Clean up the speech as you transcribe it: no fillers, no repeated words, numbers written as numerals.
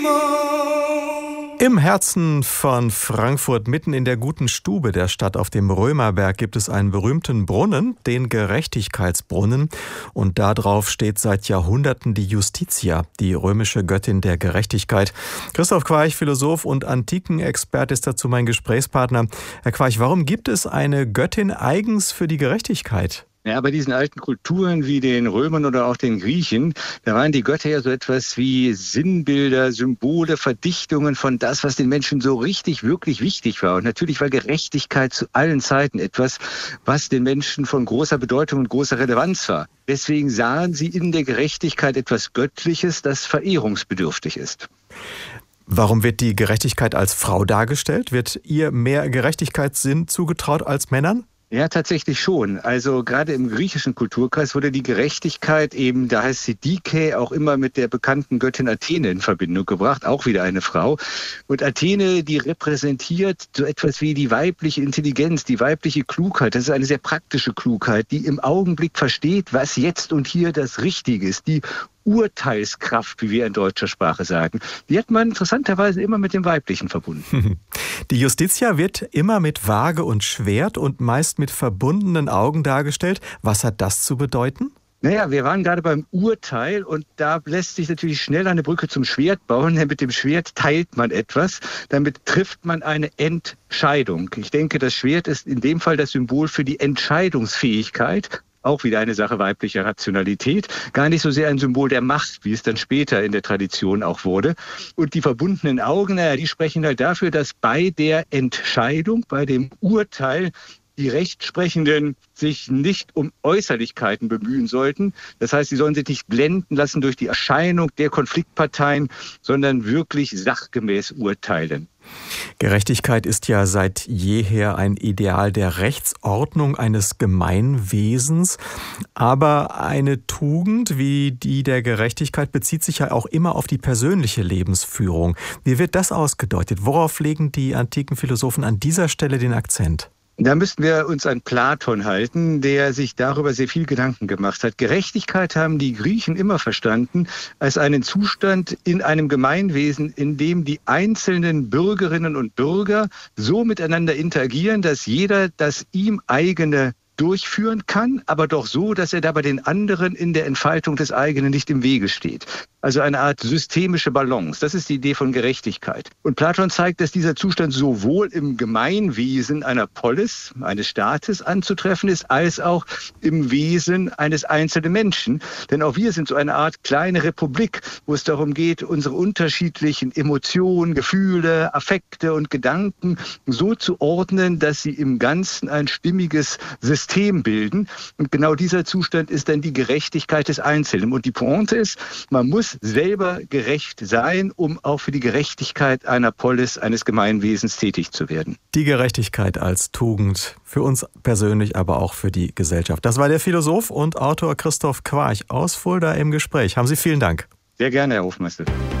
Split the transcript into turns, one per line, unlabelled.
Im Herzen von Frankfurt, mitten in der guten Stube der Stadt auf dem Römerberg, gibt es einen berühmten Brunnen, den Gerechtigkeitsbrunnen. Und darauf steht seit Jahrhunderten die Justitia, die römische Göttin der Gerechtigkeit. Christoph Quarch, Philosoph und Antikenexperte, ist dazu mein Gesprächspartner. Herr Quarch, warum gibt es eine Göttin eigens für die Gerechtigkeit?
Ja, bei diesen alten Kulturen wie den Römern oder auch den Griechen, da waren die Götter ja so etwas wie Sinnbilder, Symbole, Verdichtungen von das, was den Menschen so richtig, wirklich wichtig war. Und natürlich war Gerechtigkeit zu allen Zeiten etwas, was den Menschen von großer Bedeutung und großer Relevanz war. Deswegen sahen sie in der Gerechtigkeit etwas Göttliches, das verehrungsbedürftig ist.
Warum wird die Gerechtigkeit als Frau dargestellt? Wird ihr mehr Gerechtigkeitssinn zugetraut als Männern?
Ja, tatsächlich schon. Also gerade im griechischen Kulturkreis wurde die Gerechtigkeit eben, da heißt sie Dike, auch immer mit der bekannten Göttin Athene in Verbindung gebracht, auch wieder eine Frau. Und Athene, die repräsentiert so etwas wie die weibliche Intelligenz, die weibliche Klugheit. Das ist eine sehr praktische Klugheit, die im Augenblick versteht, was jetzt und hier das Richtige ist, die Urteilskraft, wie wir in deutscher Sprache sagen. Die hat man interessanterweise immer mit dem Weiblichen verbunden.
Die Justitia wird immer mit Waage und Schwert und meist mit verbundenen Augen dargestellt. Was hat das zu bedeuten?
Naja, wir waren gerade beim Urteil und da lässt sich natürlich schnell eine Brücke zum Schwert bauen, denn mit dem Schwert teilt man etwas, damit trifft man eine Entscheidung. Ich denke, das Schwert ist in dem Fall das Symbol für die Entscheidungsfähigkeit. Auch wieder eine Sache weiblicher Rationalität, gar nicht so sehr ein Symbol der Macht, wie es dann später in der Tradition auch wurde. Und die verbundenen Augen, die sprechen halt dafür, dass bei der Entscheidung, bei dem Urteil, die Rechtsprechenden sich nicht um Äußerlichkeiten bemühen sollten. Das heißt, sie sollen sich nicht blenden lassen durch die Erscheinung der Konfliktparteien, sondern wirklich sachgemäß urteilen.
Gerechtigkeit ist ja seit jeher ein Ideal der Rechtsordnung eines Gemeinwesens. Aber eine Tugend wie die der Gerechtigkeit bezieht sich ja auch immer auf die persönliche Lebensführung. Wie wird das ausgedeutet? Worauf legen die antiken Philosophen an dieser Stelle den Akzent?
Da müssten wir uns an Platon halten, der sich darüber sehr viel Gedanken gemacht hat. Gerechtigkeit haben die Griechen immer verstanden als einen Zustand in einem Gemeinwesen, in dem die einzelnen Bürgerinnen und Bürger so miteinander interagieren, dass jeder das ihm eigene durchführen kann, aber doch so, dass er dabei den anderen in der Entfaltung des eigenen nicht im Wege steht. Also eine Art systemische Balance. Das ist die Idee von Gerechtigkeit. Und Platon zeigt, dass dieser Zustand sowohl im Gemeinwesen einer Polis, eines Staates anzutreffen ist, als auch im Wesen eines einzelnen Menschen. Denn auch wir sind so eine Art kleine Republik, wo es darum geht, unsere unterschiedlichen Emotionen, Gefühle, Affekte und Gedanken so zu ordnen, dass sie im Ganzen ein stimmiges System bilden. Und genau dieser Zustand ist dann die Gerechtigkeit des Einzelnen. Und die Pointe ist, man muss selber gerecht sein, um auch für die Gerechtigkeit einer Polis, eines Gemeinwesens tätig zu werden.
Die Gerechtigkeit als Tugend für uns persönlich, aber auch für die Gesellschaft. Das war der Philosoph und Autor Christoph Quarch aus Fulda im Gespräch. Haben Sie vielen Dank.
Sehr gerne, Herr Hofmeister.